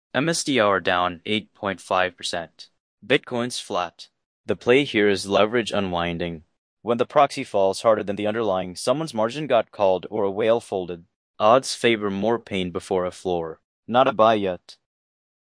MSDR down 8.5%. Bitcoin's flat. The play here is leverage unwinding. When the proxy falls harder than the underlying, someone's margin got called or a whale folded. Odds favor more pain before a floor. Not a buy yet.